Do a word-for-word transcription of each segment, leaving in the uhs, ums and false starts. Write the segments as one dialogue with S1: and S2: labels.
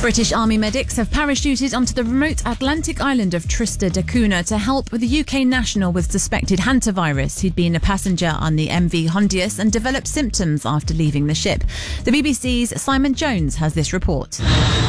S1: British Army medics have parachuted onto the remote Atlantic island of Tristan da Cunha to help with the U K national with suspected hantavirus who'd been a passenger on the M V Hondius and developed symptoms after leaving the ship. The B B C's Simon Jones has this report.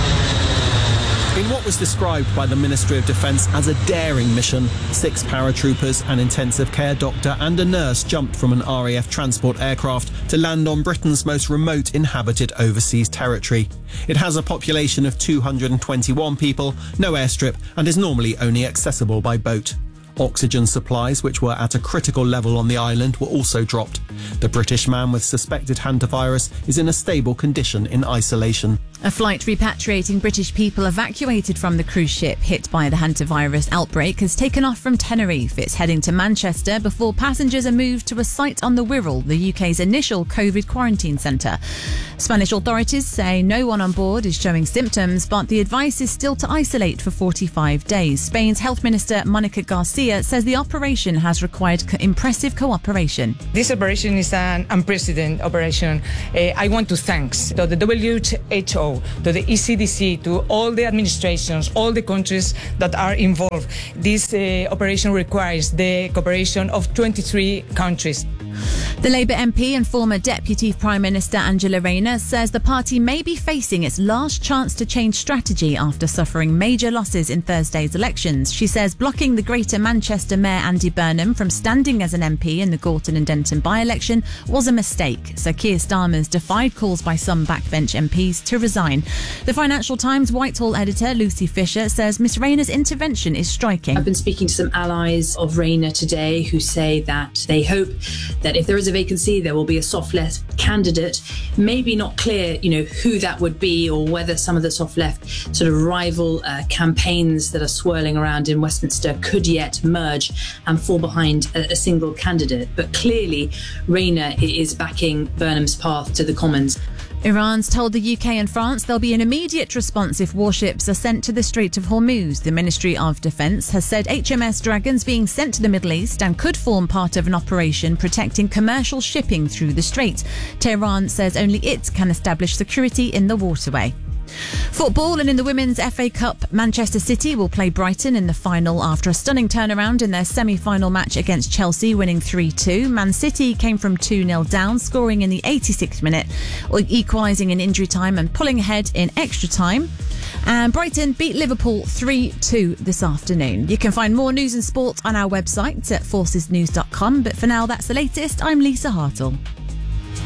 S2: In what was described by the Ministry of Defence as a daring mission, six paratroopers, an intensive care doctor and a nurse jumped from an R A F transport aircraft to land on Britain's most remote inhabited overseas territory. It has a population of two hundred twenty-one people, no airstrip, and is normally only accessible by boat. Oxygen supplies, which were at a critical level on the island, were also dropped. The British man with suspected hantavirus is in a stable condition in isolation.
S1: A flight repatriating British people evacuated from the cruise ship hit by the hantavirus outbreak has taken off from Tenerife. It's heading to Manchester before passengers are moved to a site on the Wirral, the U K's initial COVID quarantine centre. Spanish authorities say no one on board is showing symptoms, but the advice is still to isolate for forty-five days. Spain's Health Minister Monica Garcia says the operation has required co- impressive cooperation.
S3: This operation is an unprecedented operation. Uh, I want to thank to the W H O, to the E C D C, to all the administrations, all the countries that are involved. This uh, operation requires the cooperation of twenty-three countries.
S1: The Labour M P and former Deputy Prime Minister Angela Rayner says the party may be facing its last chance to change strategy after suffering major losses in Thursday's elections. She says blocking the Greater Manchester Mayor Andy Burnham from standing as an M P in the Gorton and Denton by-election was a mistake. Sir Keir Starmer's defied calls by some backbench M Ps to resign. The Financial Times Whitehall editor Lucy Fisher says Miss Rayner's intervention is striking.
S4: I've been speaking to some allies of Rayner today who say that they hope that if there is a vacancy, there will be a soft left candidate. Maybe not clear, you know, who that would be or whether some of the soft left sort of rival uh, campaigns that are swirling around in Westminster could yet merge and fall behind a, a single candidate. But clearly, Rayner is backing Burnham's path to the Commons.
S1: Iran's told the U K and France there'll be an immediate response if warships are sent to the Strait of Hormuz. The Ministry of Defence has said H M S Dragon's being sent to the Middle East and could form part of an operation protecting commercial shipping through the strait. Tehran says only it can establish security in the waterway. Football, and in the Women's F A Cup, Manchester City will play Brighton in the final after a stunning turnaround in their semi-final match against Chelsea, winning three two. Man City came from two nil down, scoring in the eighty-sixth minute, equalising in injury time and pulling ahead in extra time. And Brighton beat Liverpool three two this afternoon. You can find more news and sport on our website at forces news dot com. But for now, that's the latest. I'm Lisa Hartle.